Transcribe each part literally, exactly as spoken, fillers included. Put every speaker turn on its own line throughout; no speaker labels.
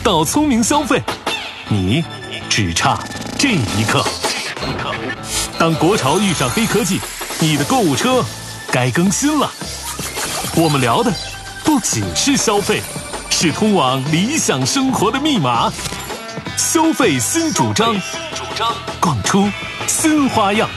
到聪明消费，你只差这一刻。当国潮遇上黑科技，你的购物车该更新了。我们聊的不仅是消费，是通往理想生活的密码。消费新主张，逛出新花样。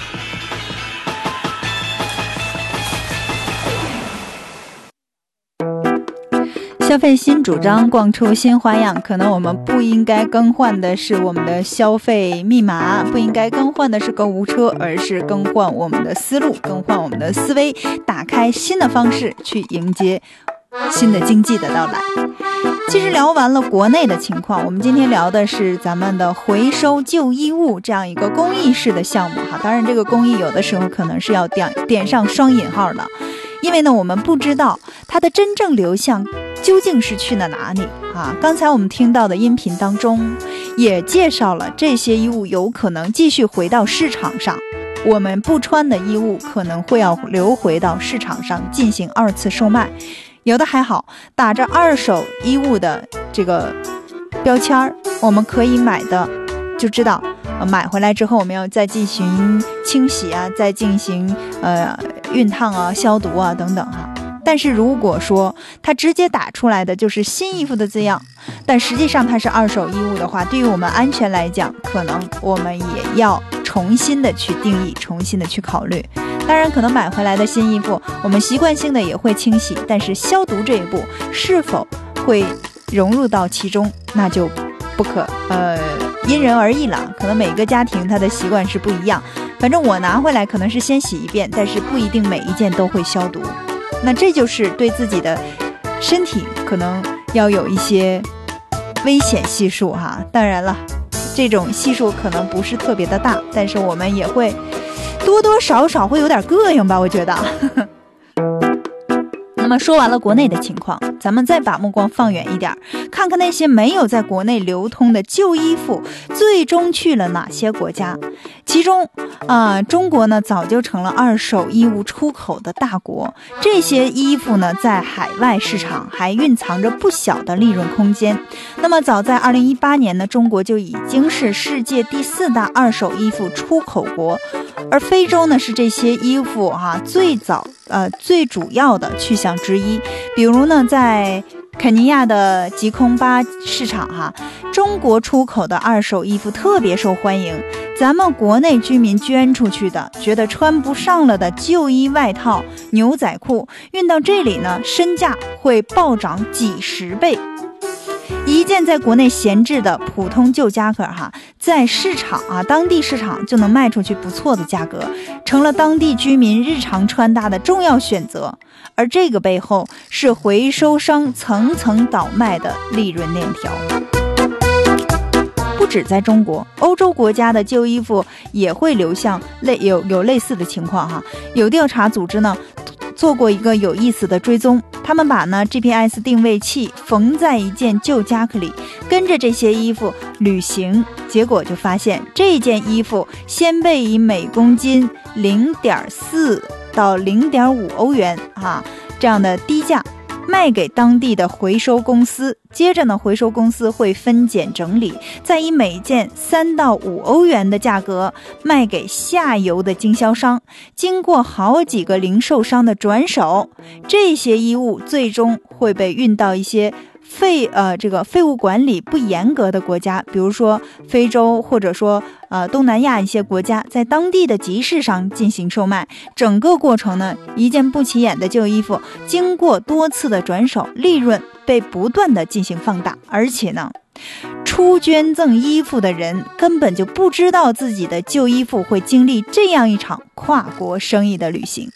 消费新主张，逛出新花样。可能我们不应该更换的是我们的消费密码，不应该更换的是购物车，而是更换我们的思路，更换我们的思维，打开新的方式去迎接新的经济的到来。其实聊完了国内的情况，我们今天聊的是咱们的回收旧衣物这样一个公益式的项目哈。当然这个公益有的时候可能是要点点上双引号的，因为呢我们不知道它的真正流向究竟是去了哪里啊？刚才我们听到的音频当中也介绍了这些衣物有可能继续回到市场上，我们不穿的衣物可能会要流回到市场上进行二次售卖。有的还好，打着二手衣物的这个标签，我们可以买的就知道、呃、买回来之后我们要再进行清洗啊，再进行呃熨烫啊、消毒啊等等哈。但是如果说它直接打出来的就是新衣服的字样，但实际上它是二手衣物的话，对于我们安全来讲，可能我们也要重新的去定义，重新的去考虑。当然可能买回来的新衣服我们习惯性的也会清洗，但是消毒这一步是否会融入到其中，那就不可呃因人而异了，可能每个家庭它的习惯是不一样。反正我拿回来可能是先洗一遍，但是不一定每一件都会消毒，那这就是对自己的身体可能要有一些危险系数哈。当然了这种系数可能不是特别的大，但是我们也会多多少少会有点膈应吧，我觉得。那么说完了国内的情况，咱们再把目光放远一点，看看那些没有在国内流通的旧衣服最终去了哪些国家。其中啊、呃，中国呢早就成了二手衣物出口的大国，这些衣服呢在海外市场还蕴藏着不小的利润空间。那么早在二零一八年呢，中国就已经是世界第四大二手衣服出口国，而非洲呢是这些衣服哈、啊、最早呃最主要的去向之一。比如呢在肯尼亚的吉空巴市场哈，中国出口的二手衣服特别受欢迎，咱们国内居民捐出去的觉得穿不上了的旧衣外套、牛仔裤运到这里呢，身价会暴涨几十倍。一件在国内闲置的普通旧夹克哈，在市场啊当地市场就能卖出去不错的价格，成了当地居民日常穿搭的重要选择。而这个背后是回收商层层倒卖的利润链条。不止在中国，欧洲国家的旧衣服也会流向类有有类似的情况哈。有调查组织呢做过一个有意思的追踪，他们把呢 G P S 定位器缝在一件旧夹克里，跟着这些衣服旅行，结果就发现这件衣服先被以每公斤 零点四 到 零点五 欧元啊这样的低价卖给当地的回收公司，接着呢回收公司会分拣整理，再以每件三到五欧元的价格卖给下游的经销商，经过好几个零售商的转手，这些衣物最终会被运到一些废呃这个废物管理不严格的国家，比如说非洲或者说呃东南亚一些国家，在当地的集市上进行售卖。整个过程呢，一件不起眼的旧衣服经过多次的转手，利润被不断的进行放大，而且呢出捐赠衣服的人根本就不知道自己的旧衣服会经历这样一场跨国生意的旅行。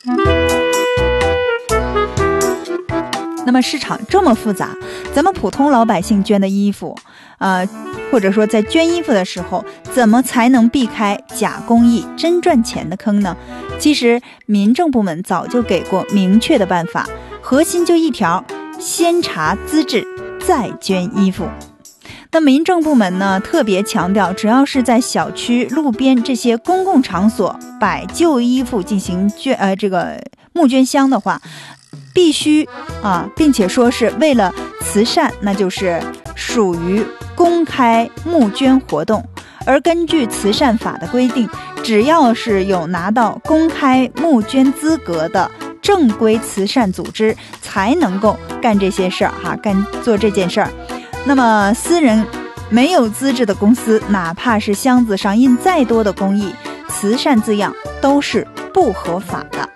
那么市场这么复杂，咱们普通老百姓捐的衣服呃，或者说在捐衣服的时候，怎么才能避开假公益真赚钱的坑呢？其实民政部门早就给过明确的办法，核心就一条，先查资质再捐衣服。那民政部门呢特别强调，只要是在小区、路边这些公共场所摆旧衣服进行捐呃这个募捐箱的话，必须啊，并且说是为了慈善，那就是属于公开募捐活动。而根据慈善法的规定，只要是有拿到公开募捐资格的正规慈善组织，才能够干这些事儿哈，干做这件事儿。那么私人没有资质的公司，哪怕是箱子上印再多的公益、慈善字样，都是不合法的。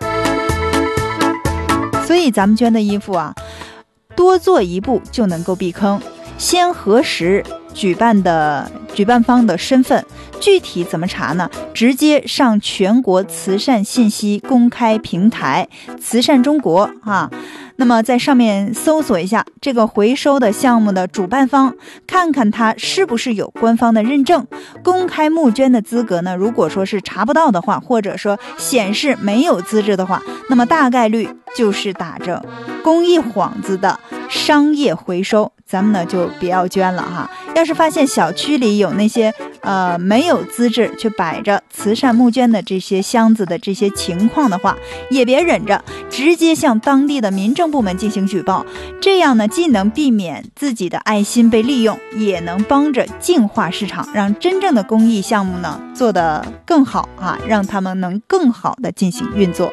所以咱们捐的衣服啊，多做一步就能够避坑。先核实举办的举办方的身份，具体怎么查呢？直接上全国慈善信息公开平台慈善中国啊，那么在上面搜索一下这个回收的项目的主办方，看看他是不是有官方的认证。公开募捐的资格呢，如果说是查不到的话，或者说显示没有资质的话，那么大概率就是打着公益幌子的商业回收，咱们呢就别要捐了哈。要是发现小区里有那些呃没有资质却摆着慈善募捐的这些箱子的这些情况的话，也别忍着，直接向当地的民政部门进行举报。这样呢，既能避免自己的爱心被利用，也能帮着净化市场，让真正的公益项目呢做得更好啊，让他们能更好的进行运作。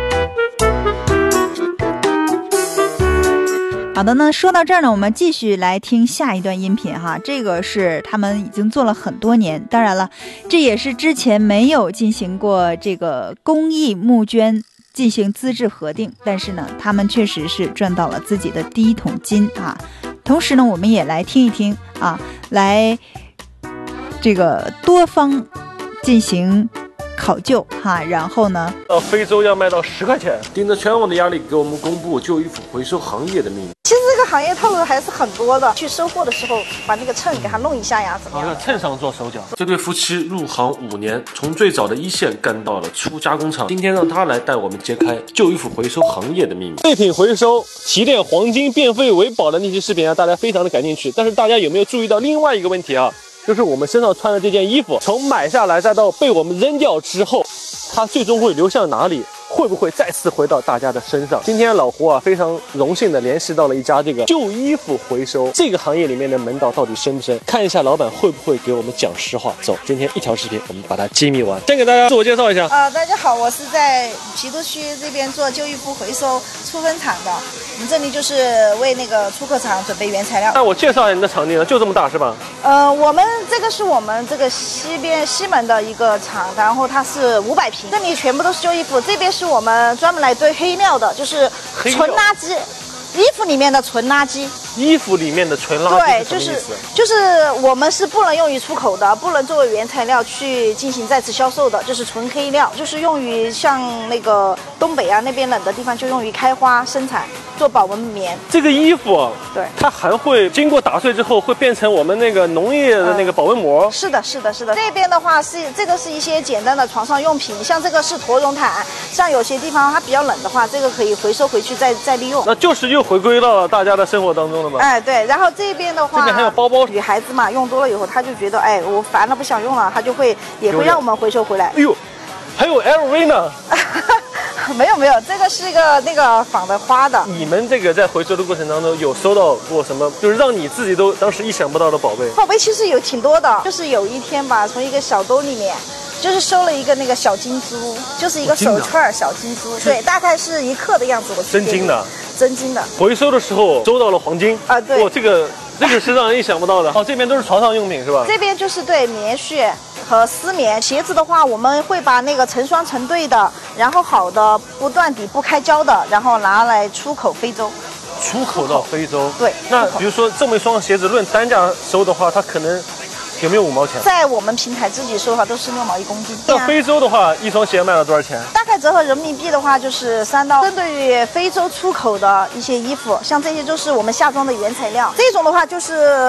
好的呢，说到这儿呢，我们继续来听下一段音频哈。这个是他们已经做了很多年，当然了，这也是之前没有进行过这个公益募捐进行资质核定，但是呢，他们确实是赚到了自己的第一桶金啊。同时呢，我们也来听一听啊，来这个多方进行考究哈，然后呢，
到非洲要卖到十块钱，顶着全网的压力给我们公布旧衣服回收行业的秘密。
其实这个行业套路还是很多的，去收货的时候把那个秤给它弄一下呀，怎么样？
好，在秤上做手脚。这对夫妻入行五年，从最早的一线干到了初加工厂。今天让他来带我们揭开旧衣服回收行业的秘密。废品回收、提炼黄金、变废为宝的那些视频啊，大家非常的感兴趣。但是大家有没有注意到另外一个问题啊？就是我们身上穿的这件衣服，从买下来再到被我们扔掉之后，它最终会流向哪里？会不会再次回到大家的身上？今天老胡啊，非常荣幸的联系到了一家这个旧衣服回收这个行业里面的门道到底深不深？看一下老板会不会给我们讲实话。走，今天一条视频我们把它揭秘完。先给大家自我介绍一下。
呃，大家好，我是在郫都区这边做旧衣服回收出分厂的。我们这里就是为那个出口厂准备原材料。
那我介绍一下你的场地呢，就这么大是吧？
呃，我们这个是我们这个西边西门的一个厂，然后它是五百平，这里全部都是旧衣服，这边是我们专门来堆黑料的，就是纯垃圾，衣服里面的纯垃圾。
衣服里面的纯垃圾
对，就是就是我们是不能用于出口的，不能作为原材料去进行再次销售的，就是纯黑料，就是用于像那个东北啊那边冷的地方就用于开花生产做保温棉。
这个衣服
对，
它还会经过打碎之后会变成我们那个农业的那个保温膜。
嗯、是的，是的，是的。这边的话是这个是一些简单的床上用品，像这个是驼绒毯，像有些地方它比较冷的话，这个可以回收回去再再利用。
那就是又回归到了大家的生活当中了吗？
哎，对。然后这边的话，
这边还有包包。
女孩子嘛，用多了以后，她就觉得哎，我烦了不想用了，她就会也会让我们回收回来。
哎呦，还有 L V 呢。
没有没有，这个是一个那个仿的花的。
你们这个在回收的过程当中有收到过什么，就是让你自己都当时意想不到的宝贝？
宝贝其实有挺多的，就是有一天吧，从一个小兜里面，就是收了一个那个小金珠，就是一个手串小金珠，对，大概是一克的样子。我
真金的，
真金的。
回收的时候收到了黄金
啊，对，
哇，这个这个是让人意想不到的。哦，这边都是床上用品是吧？
这边就是对棉絮和丝棉。鞋子的话，我们会把那个成双成对的，然后好的不断底不开胶的，然后拿来出口非洲。
出口到非洲？
对。
那比如说这么一双鞋子，论单价收的话，它可能有没有五毛钱？
在我们平台自己收的话，都是六毛一公斤。
到非洲的话，一双鞋卖了多少钱？
大概折合人民币的话，就是三刀。针对于非洲出口的一些衣服，像这些就是我们下装的原材料。这种的话就是。